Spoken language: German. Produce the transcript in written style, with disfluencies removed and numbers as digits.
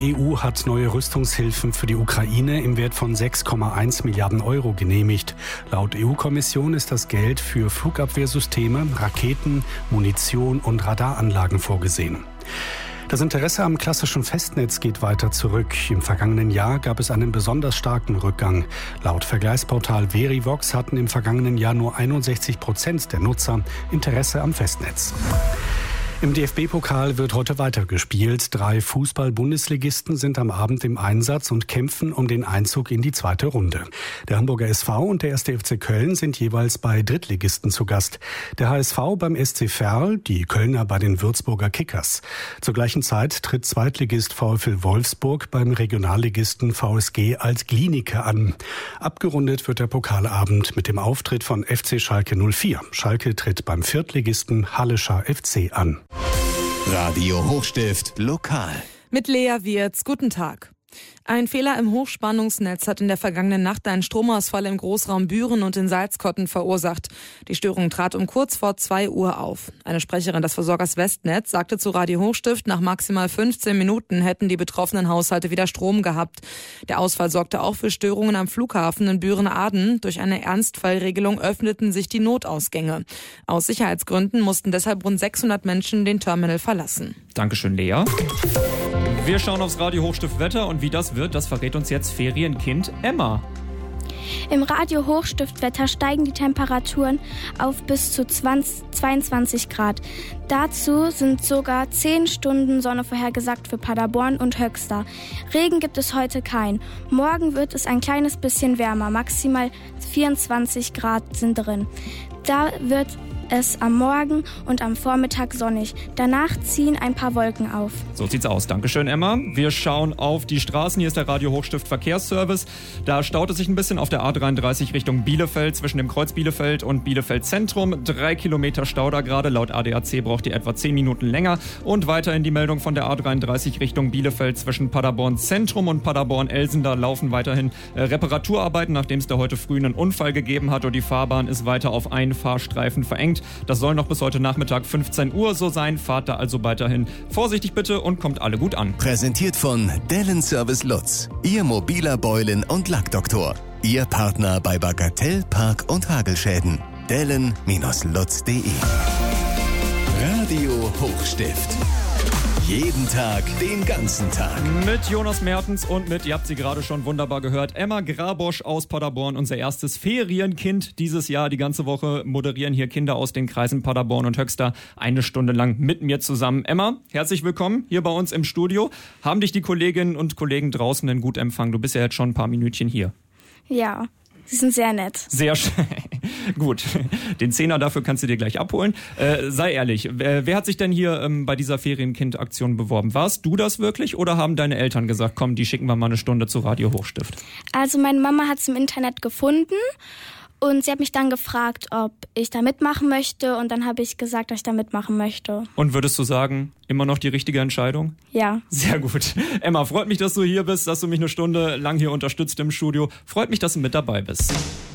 Die EU hat neue Rüstungshilfen für die Ukraine im Wert von 6,1 Milliarden Euro genehmigt. Laut EU-Kommission ist das Geld für Flugabwehrsysteme, Raketen, Munition und Radaranlagen vorgesehen. Das Interesse am klassischen Festnetz geht weiter zurück. Im vergangenen Jahr gab es einen besonders starken Rückgang. Laut Vergleichsportal Verivox hatten im vergangenen Jahr nur 61% der Nutzer Interesse am Festnetz. Im DFB-Pokal wird heute weitergespielt. 3 Fußball-Bundesligisten sind am Abend im Einsatz und kämpfen um den Einzug in die zweite Runde. Der Hamburger SV und der 1. FC Köln sind jeweils bei Drittligisten zu Gast. Der HSV beim SC Verl, die Kölner bei den Würzburger Kickers. Zur gleichen Zeit tritt Zweitligist VfL Wolfsburg beim Regionalligisten VSG Alt-Glienicke an. Abgerundet wird der Pokalabend mit dem Auftritt von FC Schalke 04. Schalke tritt beim Viertligisten Hallischer FC an. Radio Hochstift lokal. Mit Lea Wirz, guten Tag. Ein Fehler im Hochspannungsnetz hat in der vergangenen Nacht einen Stromausfall im Großraum Büren und in Salzkotten verursacht. Die Störung trat um kurz vor 2 Uhr auf. Eine Sprecherin des Versorgers Westnetz sagte zu Radio Hochstift, nach maximal 15 Minuten hätten die betroffenen Haushalte wieder Strom gehabt. Der Ausfall sorgte auch für Störungen am Flughafen in Büren-Aden. Durch eine Ernstfallregelung öffneten sich die Notausgänge. Aus Sicherheitsgründen mussten deshalb rund 600 Menschen den Terminal verlassen. Dankeschön, Lea. Wir schauen aufs Radio Hochstift Wetter und wie das wird, das verrät uns jetzt Ferienkind Emma. Im Radio Hochstiftwetter steigen die Temperaturen auf bis zu 22 Grad. Dazu sind sogar 10 Stunden Sonne vorhergesagt für Paderborn und Höxter. Regen gibt es heute keinen. Morgen wird es ein kleines bisschen wärmer, maximal 24 Grad sind drin. Da wird es am Morgen und am Vormittag sonnig. Danach ziehen ein paar Wolken auf. So sieht's aus. Dankeschön, Emma. Wir schauen auf die Straßen. Hier ist der Radio Hochstift Verkehrsservice. Da staut es sich ein bisschen auf der A33 Richtung Bielefeld, zwischen dem Kreuz Bielefeld und Bielefeld Zentrum. 3 Kilometer Stau da gerade. Laut ADAC braucht ihr etwa 10 Minuten länger. Und weiterhin die Meldung von der A33 Richtung Bielefeld zwischen Paderborn Zentrum und Paderborn Elsen. Da laufen weiterhin Reparaturarbeiten, nachdem es da heute früh einen Unfall gegeben hat und die Fahrbahn ist weiter auf einen Fahrstreifen verengt. Das soll noch bis heute Nachmittag 15 Uhr so sein. Fahrt da also weiterhin vorsichtig bitte und kommt alle gut an. Präsentiert von Dellen Service Lutz, Ihr mobiler Beulen- und Lackdoktor. Ihr Partner bei Bagatell, Park- und Hagelschäden. Dellen-lutz.de. Radio Hochstift. Jeden Tag, den ganzen Tag. Mit Jonas Mertens und mit, ihr habt sie gerade schon wunderbar gehört, Emma Grabosch aus Paderborn, unser erstes Ferienkind dieses Jahr. Die ganze Woche moderieren hier Kinder aus den Kreisen Paderborn und Höxter 1 Stunde lang mit mir zusammen. Emma, herzlich willkommen hier bei uns im Studio. Haben dich die Kolleginnen und Kollegen draußen denn gut empfangen? Du bist ja jetzt schon ein paar Minütchen hier. Ja, sie sind sehr nett. Sehr schön. Gut, den 10er dafür kannst du dir gleich abholen. Sei ehrlich, wer hat sich denn hier bei dieser Ferienkind-Aktion beworben? Warst du das wirklich oder haben deine Eltern gesagt, komm, die schicken wir mal eine Stunde zu Radio Hochstift? Also meine Mama hat es im Internet gefunden und sie hat mich dann gefragt, ob ich da mitmachen möchte und dann habe ich gesagt, dass ich da mitmachen möchte. Und würdest du sagen, immer noch die richtige Entscheidung? Ja. Sehr gut. Emma, freut mich, dass du hier bist, dass du mich eine Stunde lang hier unterstützt im Studio. Freut mich, dass du mit dabei bist.